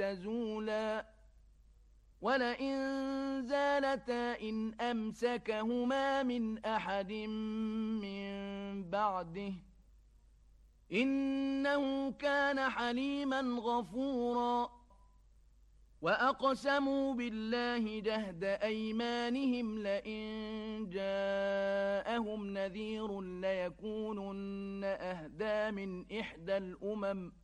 تزولا ولئن زالتا إن أمسكهما من أحد من بعده إنه كان حليما غفورا وأقسموا بالله جهد أيمانهم لئن جاءهم نذير ليكونن أهدى من إحدى الأمم